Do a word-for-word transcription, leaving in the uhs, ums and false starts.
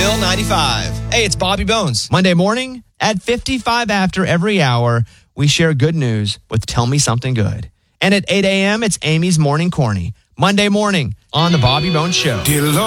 Bill ninety-five. Hey, it's Bobby Bones. Monday morning at fifty-five after every hour, we share good news with Tell Me Something Good. And at eight a.m., it's Amy's Morning Corny. Monday morning on The Bobby Bones Show.